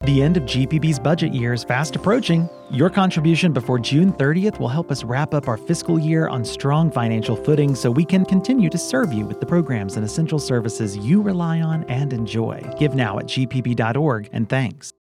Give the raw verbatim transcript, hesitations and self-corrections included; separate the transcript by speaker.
Speaker 1: The end of G P B's budget year is fast approaching. Your contribution before June thirtieth will help us wrap up our fiscal year on strong financial footing so we can continue to serve you with the programs and essential services you rely on and enjoy. Give now at g p b dot org, and thanks.